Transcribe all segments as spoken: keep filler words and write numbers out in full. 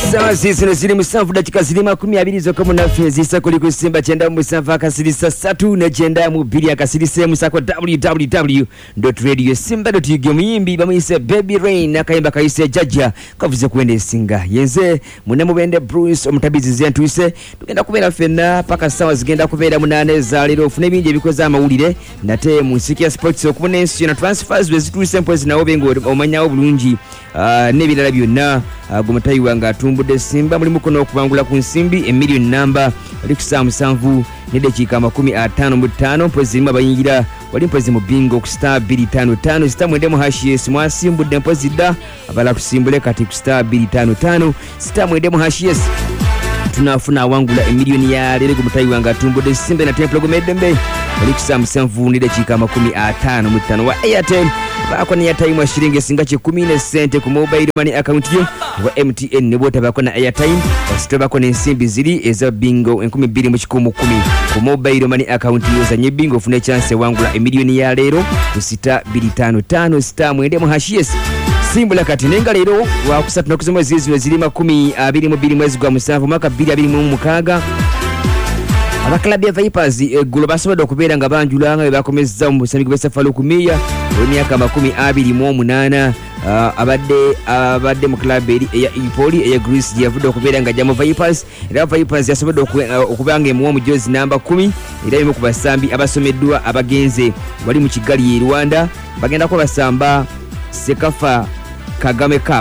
Sawa zino ziri musanvu dakika ziri makumi abiri zokka munafe zisa kuli kusimba chenda musanvu akasirisa satu ne chenda mu biri akasirise musako w w w dot radio simba dot u g muyimbi bamuyise Baby Rain akayimba kayise Jaja kavuze kuende singa yenze munemu bende Bruce omutabizi zentuse tugenda kubera fenna paka sawa zigenda kubera munane za lero ofune binje bikoza amawulire nate mu Sikia Sports okubona ensi na transfers bezituse mpozi nawo bengo omanyawo bulungi uh, nebirala byonna uh, gumutayi wanga atumbude Simba muri mukono okubangula ku nsimbi emillion namba likusa musanvu nedekika makumi atano mu ttaano mpozi limwe bayingira wali mpozi mu bingo ku star two five five star mwende mu hashes mwasimbudde mpozi da abala kusimbule kati ku star two five five star mwende mu hashes tunafuna wangula emillion ya lero gumutayi wanga atumbude Simba na temple gomedembe likusa musanvu nedekika makumi atano mu ttaano wa Airtel bako ni airtime shilingi singache kumi na sente ku mobile money account yo wa M T N ne bota bako na airtime basito bako ne nsimbi ziri eza bingo enkumi bbiri mu kikumu kumi ku mobile money account yo za nye bingo fune chance wangula emillioni ya lero ku star two five five star mwende mu hashes simbula kati nenga lero wa kusatu na kuzimwe zizwe ziri makumi abiri mu bbiri mwezi gwa musanvu mwaka bbiri abiri mu mukaaga abaklabu ya Vipers eggulo basobola okubeera nga banjula nga bakomezza mu busambi bwa Faluku Miya emyaka makumi abiri mu munaana uh, abadde abadde mu club eri ya Ipoli eya Greece yavudde okubeera nga jamu Vipers era Vipers yasobodde okubanga mu mujozi namba kumi era mu kubasambi abasomeddwa abagenze wali mu Kigali e Rwanda bagenda ko basamba Sekafa Kagame Cup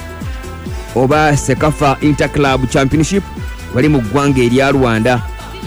oba Sekafa Interclub Championship wali mu ggwanga erya Rwanda.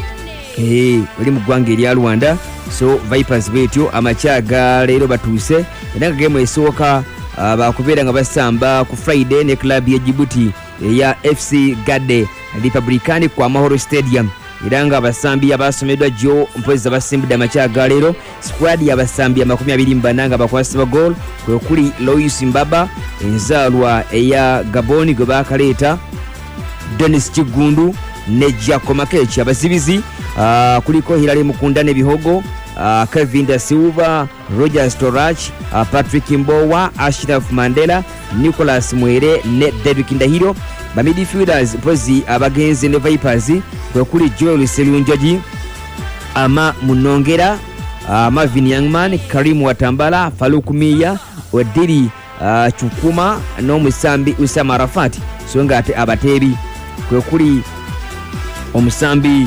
Eh wali mu ggwanga erya Rwanda so Vipers betyo amachaga lero batuse era game esooka uh, bakubeera nga basamba ku Friday ne club ya Djibouti ya F C Gade Republican kwa Mahoro Stadium era nga abasambi abasomeddwa jo mpozi abasimbudde amachaga lero squad y'abasambi makumi abiri mbananga bakwasiba goal kwe kuli Lois Mbaba enzalwa eya Gaboni gwe bakaleta Dennis Chigundu ne Jacob Makechi abazibizi uh, kuliko Hilary Mukunda ne Bihogo uh, Kevin Da Silva Roger Storach uh, Patrick Mbowa Ashraf Mandela Nicholas Mwere ne David Ndahiro ba midfielders pozi abagenze ne Vipers kwe kuli Joel Selunjaji ama Munongera uh, Marvin Youngman Karim Watambala Faluku Miya Odiri uh, Chukuma no Musambi Usama Rafati so ngate abatebi kwe kuli omusambi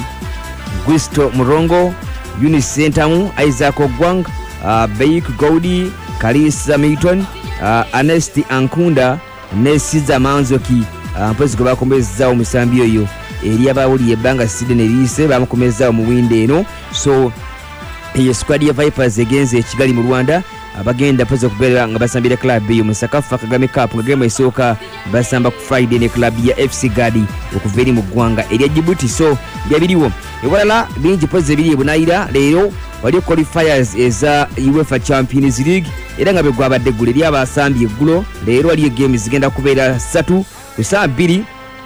Gusto Murongo Eunice Sentamu Isaac Ogwang uh, Beik Gaudi Kalisa Milton uh, Anesti Ankunda ne Siza Manzoki uh, mpozi go bakomeza omusambi oyo eri abawuli ebanga Sydney Nelise bamukomeza mu winde eno so eyo squad ya Vipers egenze ekigali mu Rwanda abagenda pozo kubera nga basambira club yo Musakafa Kagame Cup nga game esooka basamba ku Friday ne club ya F C Gadi okuveri mu ggwanga erya Djibouti so byabiriwo ewalala bingi pozo ebiri ebunayira leero wali qualifiers eza UEFA Champions League era nga begwa abadde gule lya basambi eggulo leero wali games zigenda kubeera satu ku saa bbiri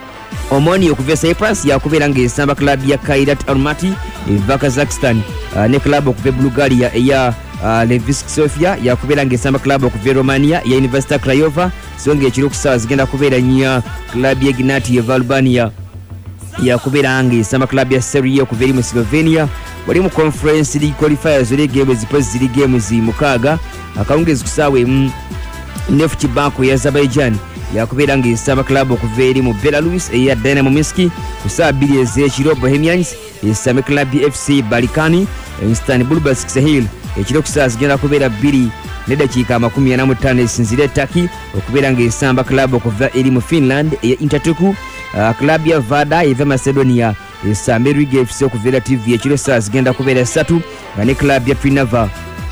Omoni okuva Cyprus yakubeera nga esamba club ya Kairat Almaty eva Kazakhstan uh, ne club okuva Bulgaria eya uh, Levski Sofia yakubeera nga esamba club okuva Romania ya University Craiova so nga ekiro kusawa zigenda kubeera nya club ya Gnati ya Albania yakubeera nga esamba club ya Serie okuva eri mu Slovenia wali mu conference league qualifiers ole game zipozi ziri games mukaaga akawungezi kusawe mm, Neftchi Bank ya Azerbaijan yakubeera nga esamba club okuva eri mu Belarus eya Dynamo Minsk ku saa bbiri ez'ekiro Bohemians esamba club ya F C Balkani Istanbul Basaksehir ekiro kusaa zigenda kubeera bbiri nedakiika makumi ana mu ttaano esinzire Turkey okubeera nga esamba club okuva eri mu Finland eya Intertuku uh, club ya Vada eva Macedonia esamba Riga F C okuva T V ekiro saa zigenda kubeera ssatu nga ne club ya Pinava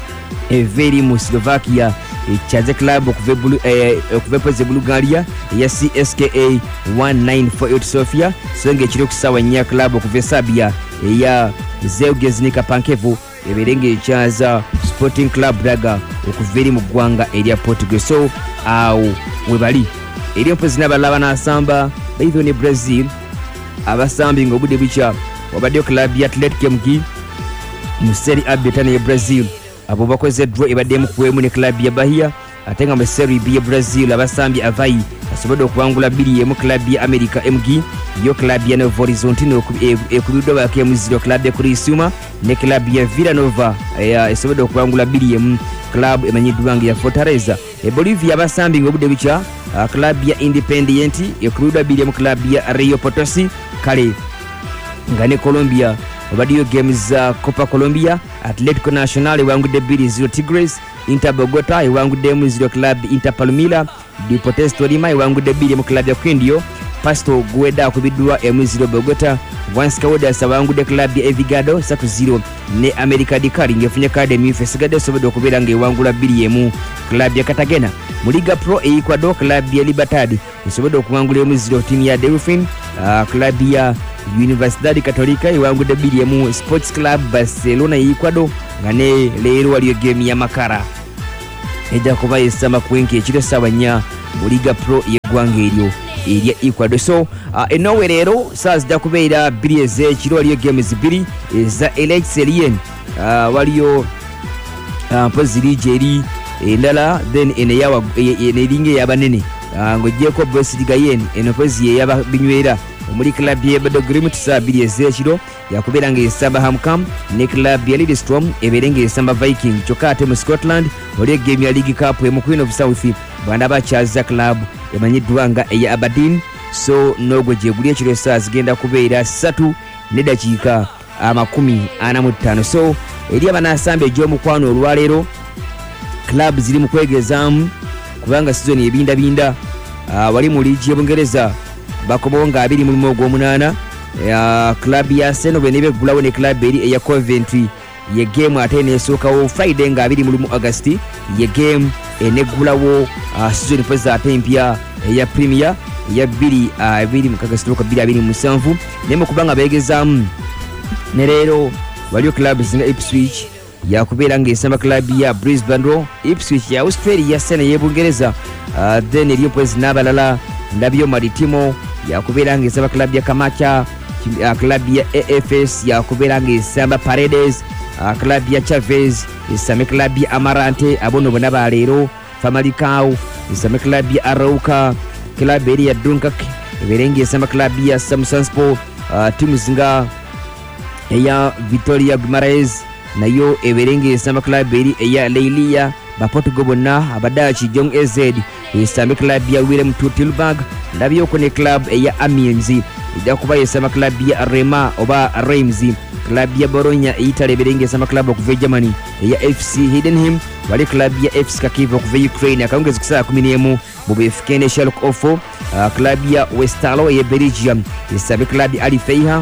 eva eri mu Slovakia echaze club okuva bulu eh, okuva poze Bulgaria ya C S K A one nine four eight Sofia songe ekiro kusawa nya club okuva Serbia eya Zeugezdnika Pankevo eberenge echaza Sporting Club Braga okuva eri mu ggwanga erya Portugal so awo webali eri mpozi n'abalaba n'asamba baitho ne Brazil abasambi ng'obudde bicha wabadde club ya Atletico Mgi mu Serie A betane ya Brazil abo bakoze draw ebadde mu kuwemu ne club ya Bahia ate nga mu Serie B ya Brazil abasambi Avaí asobodde okuwangula bbiri emu club ya America M G yo club ya Novo Horizontino ekubiddwa bakemuziro club ya Criciúma ne club ya Vila Nova esobodde okuwangula bbiri emu club emanyiddwa nga ya Fortaleza. e Bolivia abasambi ng'obudde bukya club ya Independiente ekubiddwa bbiri emu club ya Rio Potosi. Kale nga ne Colombia obadiyo games za uh, Copa Colombia Atletico Nacional ewangudde bbiri zero Tigres. Inter Bogota ewangudde emu zero club Inter Palmira. Deportes Tolima ewangudde bbiri mu club ya Quindio. Pasto Gueda akubiddwa emu zero Bogota. Huanca Wodas awangudde club ya Envigado three zero ne America de Cali ng'efunye kade emmyufu esigadde esobodde okubeera ng'ewangula bbiri emu club ya Cartagena. Mu Liga Pro e Ecuador club ya Libertad esobodde okuwangula emu zero team ya Delfín. uh, club ya Universidad Católica ewangudde bbiri emu Sports Club Barcelona e Ecuador nga ne leero waliyo game ya Makara ejja kuba esamba kwenke ekiro ssaawa nnya mu Liga Pro y'eggwanga eryo erya Ecuador. So uh, enowe leero saa zijja kubeera bbiri ez'ekiro waliyo games bbiri eza Elexerien. uh, waliyo uh, mpozi liigi eri endala then eneyawa eringa ey'abanene uh, ng'oggyeko Bosiligayen eno mpozi ey'ababinywera omuli club ya Bodo Glimt saa bbiri ez'ekiro yakubeera ng'esamba Hamcam ne club ya Lillestrøm ebeere ng'esamba Viking. Kyokka ate mu Scotland waliyo game ya League Cup emu Queen of South bwanda bakyaza club emanyiddwa nga eya Aberdeen. So n'ogwo gye guli ekiro saa zigenda kubeera ssatu ne dakiika amakumi ana mu ttaano. So eri abanasamba egy'omukwano olwaleero club ziri mu kwegezaamu kubanga sizoni ebindabinda. uh, wali mu liigi y'Obungereza bakomawo nga abiri mulimu ogw'omunaana. ya club ya Arsenal bwe nebeggulawo ne club eri eya Coventry ye game ate neesookawo Friday nga abiri mulimu August ye game eneggulawo uh, season pozi ate empya eya Premier eya bbiri abiri mukaga stroke bbiri abiri musanvu naye mu kubanga beegezaamu ne leero waliyo club zinga Ipswich yakubeera ng'esamba club ya Brisbane Roar. Ipswich ya Australia Sena y'Ebungereza. uh, then eriyo pozi n'abalala ndabyo Maritimo yakubeera ng'esamba club ya Kamacha. uh, club ya A F S yakubeera ng'esamba Paredes. uh, club ya Chavez esame club ya Amarante abono bonna baleero. Famalicao esame club ya Arauca. club eri ya Dunkirk ebeere ng'esamba club ya Samsunspor. uh, timu zinga eya Victoria Guimarães nayo ebeere ng'esamba club eri eya Leilia. Baportugal bonna abadachi Jong A Z esame club ya Willem Tilburg. ndabyoko ne club eya Amiens ejja kuba esama club ya Rema oba Reims. club ya Bologna eyitale ebeere ng'esama club okuva Germany eya F C Heidenheim. wali club ya F C Kharkiv okuva Ukraine akawungezi ku saa kumi n'emu mu bwefukende Schalke Ofo. uh, club ya Westerlo eya Belgium esabe club ya Al Feiha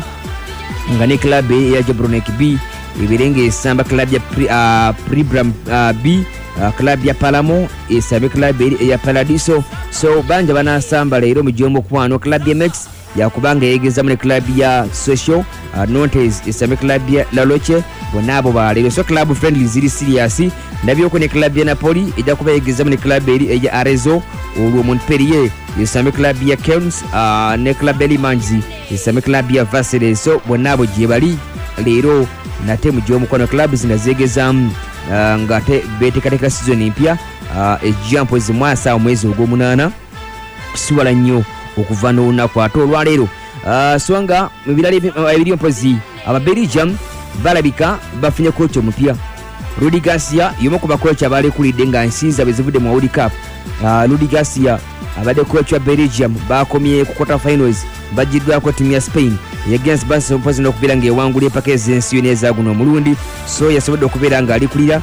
nga ne club eya Jablonec B ebeere ng'esamba club ya Pribram uh, B. Uh, club ya Palamo esabe club ya Paradiso. So banja banasamba leero mu gy'omukwano. club ya Mex yakubanga yegezamu ne club ya Social. uh, Nantes esabe club ya La Roche bonna abo baleero. So club friendly ziri serious. ndabyoko ne club ya Napoli ejja kuba yegezamu ne club eri ya Arezzo. olwo Montpellier esabe club ya Kelns uh, ne club ya Limanzi esabe club ya Vassel. So bonna abo gye bali leero nate mu gy'omukwano. club zina zegezamu Uh, nga te betekateka season empya uh, ejampo zimwasa omwezi ogw'omunaana kusiwala nnyo okuva n'olunaku ate olwaleero. uh, so nga mu birala ebiri mpozi Ababelgium balabika bafunye kocha omupya. Rudi Garcia y'omu ku bakocha abalekulidde nga nsinza bwe zivudde mu World Cup. uh, Rudi Garcia abadde kocha wa Belgium bakomye ku quarter finals bajiddwako timu ya Spain against Barca mpozi n'okubeera ng'ewangula empaka ez'ensi yonna eza guno omulundi. So yasobodde okubeera ng'alikulira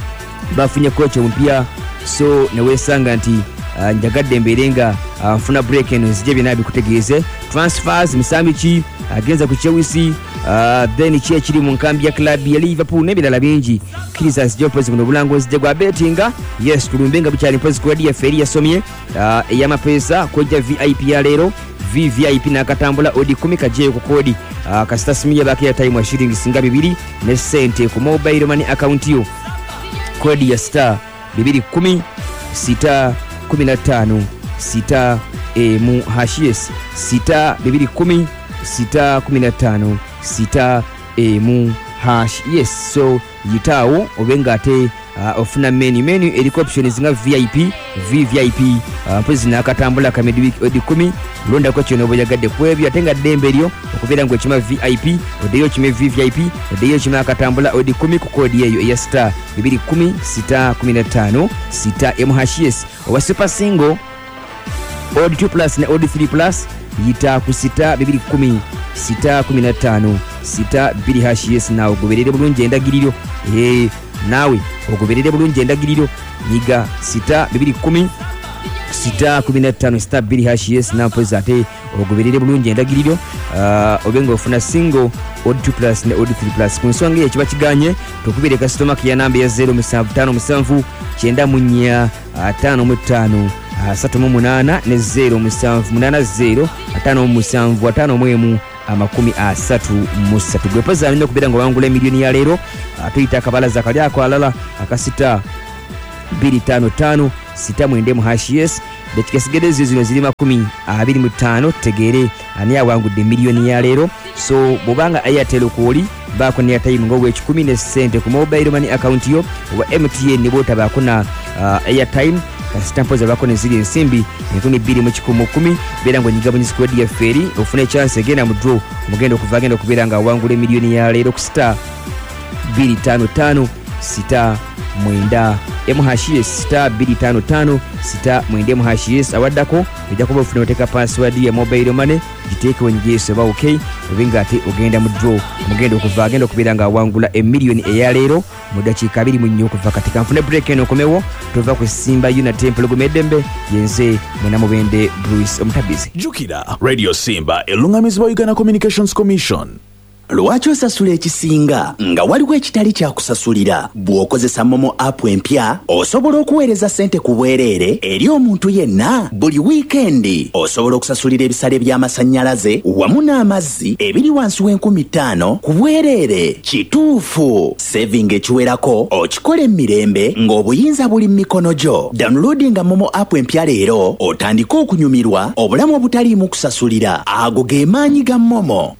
bafunye kocha omupya. So neweesanga nti uh, njagadde mbeere nga uh, nfuna break eno nzije byonna bikutegeeze. Transfers musambi ki agenza ku Chelsea. uh, then ki ekiri mu nkambi ya club ya Liverpool n'ebirala bingi. kkiriza nzije mpozi buno obulangozi gye gwa bettinga. Yes tulumbe nga bukyali mpozi ku yaffe eri yasomye uh, ey'amapeesa kojja V I P ya leero. V V I P nakatambula odi kumi kajeyo ku kodi uh, kasita simiya bakia time wa shilingi singa bibiri ne sente ku mobile money account yo kodi ya star bibiri kumi sita kumi na tano sita emu hashes sita bibiri kumi sita kumi na tano sita emu hash. Yes, so yitawo obenga ate uh, ofuna menu menu eriko options nga V I P V V I P uh, mpozi nakatambula ka midweek odi kumi londa ko kyono boyagadde kwebyo atenga dembe lyo okubera ngo ekima V I P odeyo kime V V I P odeyo kima akatambula odi kumi ku kodi eyo ya star two ten star kumi na tano star M H S oba super single odi two plus na odi three plus yita ku star two ten star kumi na tano star two H S nawe goberere bulungi endagiriro eh nawe ogoberere bulungi endagiriro yiga star two ten star kumi na tano star two H S nampoza ate ogoberere bulungi endagiriro uh, obengo ofuna single odd two plus ne odd three plus kunsonga ekiba kiganye tokubire customer ya namba ya zero seven five seven kyenda munya tano mu tano three munana ne zero seven munana zero tano mu seven tano mwemu amakumi asatu musatu gwepoza alina okubera ngo bangula emiliyoni ya leero atuyita akabalaza kali ako alala akasita two five five sita mwende mu H S dekigesigedezo zino ziri makumi abiri mu ttaano tegere ani awangudde miliyoni ya leero so bobanga Airtel kuoli bako ne time ngo we kumi ne sente ku mobile money account yo oba M T N bota bako na uh, airtime kastampo za bako ne ziri ensimbi nkumi bbiri mu kikumu kumi bera ngo nyigabo ni squad ya feri ofune chance agenda mu draw mugendo kuvagenda kubera nga awangule miliyoni ya leero ku star two five five sita mwenda M H S star two five five sita mwende M H S awaddako ejja kuba ofuna oteka password ya mobile money giteeke wenjese ba okay obinga ate ogenda mu draw mugendo okuva agenda okubira nga awangula emiliyoni eya leero mu dakiika abiri mu nnya okuva kati kanfune break eno komewo tova ku Simba Yuna Temple Gumedembe yenze mwena mubende Bruce omutabizi jukira Radio Simba elungamizibwa Uganda Communications Commission. Lwaki osasula ekisinga nga waliwo ekitali kya kusasulira bw'okozesa Momo app empya osobola okuweereza ssente ku bwereere eri omuntu yenna buli wiikendi osobola okusasulira ebisale by'amasannyalaze wamu n'amazzi ebiri wansi w'enkumi ttaano ku bwereere kituufu saving ekiwerako okikola emirembe ng'obuyinza buli mu mikono gyo downloadinga Momo app empya leero otandike okunyumirwa obulamu obutaliimu kusasulira ago ge maanyi ga Momo